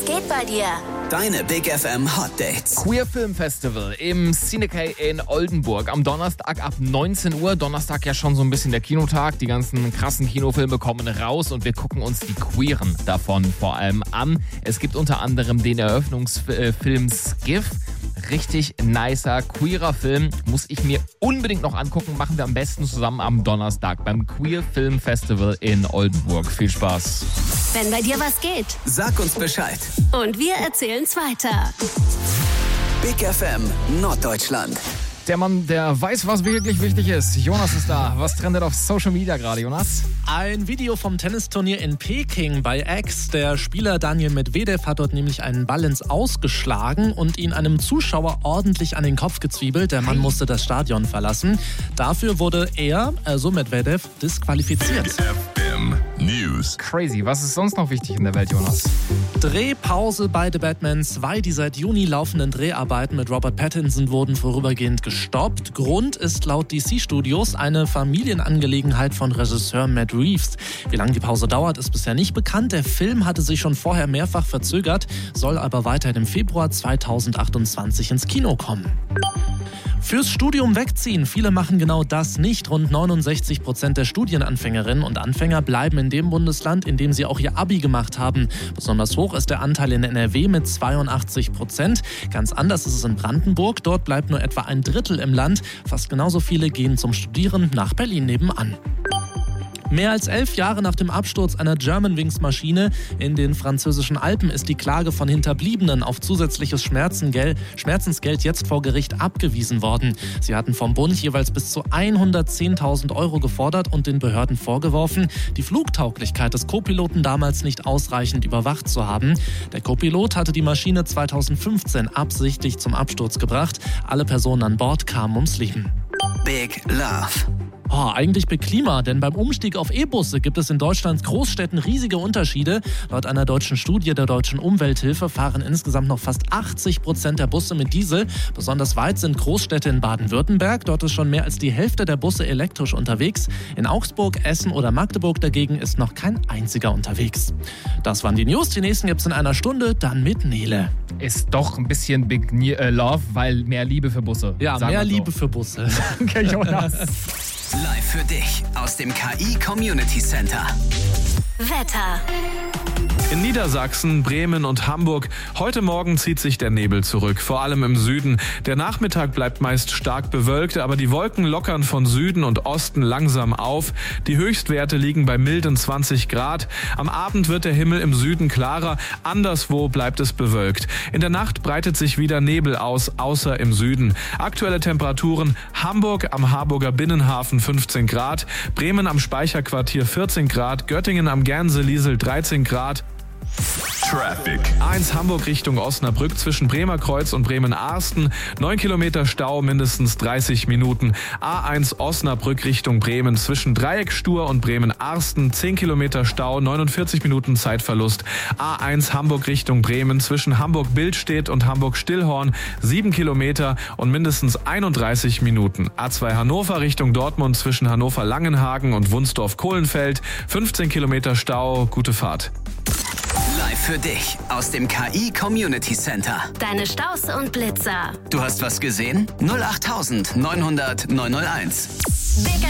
geht bei dir? Deine Big FM Hot Dates. Queer Film Festival im Cinecay in Oldenburg am Donnerstag ab 19 Uhr. Donnerstag ja schon so ein bisschen der Kinotag. Die ganzen krassen Kinofilme kommen raus und wir gucken uns die queeren davon vor allem an. Es gibt unter anderem den Eröffnungsfilm Skiff. Richtig nicer, queerer Film. Muss ich mir unbedingt noch angucken. Machen wir am besten zusammen am Donnerstag beim Queer Film Festival in Oldenburg. Viel Spaß. Wenn bei dir was geht. Sag uns Bescheid. Und wir erzählen's weiter. Big FM Norddeutschland. Der Mann, der weiß, was wirklich wichtig ist. Jonas ist da. Was trendet auf Social Media gerade, Jonas? Ein Video vom Tennisturnier in Peking bei X. Der Spieler Daniil Medvedev hat dort nämlich einen Ball ins Aus geschlagen und ihn einem Zuschauer ordentlich an den Kopf gezwiebelt. Der Mann musste das Stadion verlassen. Dafür wurde er, also Medvedev, disqualifiziert. Big FM News. Crazy. Was ist sonst noch wichtig in der Welt, Jonas? Drehpause bei The Batman 2. Die seit Juni laufenden Dreharbeiten mit Robert Pattinson wurden vorübergehend gestoppt. Grund ist laut DC Studios eine Familienangelegenheit von Regisseur Matt Reeves. Wie lange die Pause dauert, ist bisher nicht bekannt. Der Film hatte sich schon vorher mehrfach verzögert, soll aber weiterhin im Februar 2028 ins Kino kommen. Fürs Studium wegziehen. Viele machen genau das nicht. Rund 69% der Studienanfängerinnen und Anfänger bleiben in dem Bundesland, in dem sie auch ihr Abi gemacht haben. Besonders hoch ist der Anteil in NRW mit 82%. Ganz anders ist es in Brandenburg. Dort bleibt nur etwa ein Drittel im Land. Fast genauso viele gehen zum Studieren nach Berlin nebenan. Mehr als 11 Jahre nach dem Absturz einer Germanwings-Maschine in den französischen Alpen ist die Klage von Hinterbliebenen auf zusätzliches Schmerzensgeld jetzt vor Gericht abgewiesen worden. Sie hatten vom Bund jeweils bis zu 110.000 € gefordert und den Behörden vorgeworfen, die Flugtauglichkeit des Co-Piloten damals nicht ausreichend überwacht zu haben. Der Co-Pilot hatte die Maschine 2015 absichtlich zum Absturz gebracht. Alle Personen an Bord kamen ums Leben. Big Love. Eigentlich Big Klima, denn beim Umstieg auf E-Busse gibt es in Deutschlands Großstädten riesige Unterschiede. Laut einer deutschen Studie der Deutschen Umwelthilfe fahren insgesamt noch fast 80% der Busse mit Diesel. Besonders weit sind Großstädte in Baden-Württemberg. Dort ist schon mehr als die Hälfte der Busse elektrisch unterwegs. In Augsburg, Essen oder Magdeburg dagegen ist noch kein einziger unterwegs. Das waren die News. Die nächsten gibt's in einer Stunde, dann mit Nele. Ist doch ein bisschen Big Love, weil mehr Liebe für Busse. Ja, Sagen mehr wir so. Liebe für Busse. Danke, Jonas. Live für dich aus dem KI Community Center. Wetter. In Niedersachsen, Bremen und Hamburg. Heute Morgen zieht sich der Nebel zurück, vor allem im Süden. Der Nachmittag bleibt meist stark bewölkt, aber die Wolken lockern von Süden und Osten langsam auf. Die Höchstwerte liegen bei milden 20 Grad. Am Abend wird der Himmel im Süden klarer, anderswo bleibt es bewölkt. In der Nacht breitet sich wieder Nebel aus, außer im Süden. Aktuelle Temperaturen: Hamburg am Harburger Binnenhafen 15 Grad, Bremen am Speicherquartier 14 Grad, Göttingen am Gernse-Liesel 13 Grad. Traffic. A1 Hamburg Richtung Osnabrück zwischen Bremerkreuz und Bremen-Arsten. 9 Kilometer Stau, mindestens 30 Minuten. A1 Osnabrück Richtung Bremen zwischen Dreieckstur und Bremen-Arsten. 10 Kilometer Stau, 49 Minuten Zeitverlust. A1 Hamburg Richtung Bremen zwischen Hamburg-Bildstedt und Hamburg-Stillhorn. 7 Kilometer und mindestens 31 Minuten. A2 Hannover Richtung Dortmund zwischen Hannover-Langenhagen und Wunsdorf-Kohlenfeld. 15 Kilometer Stau, gute Fahrt. Live für dich aus dem KI Community Center. Deine Staus und Blitzer. Du hast was gesehen? 08900 901. Big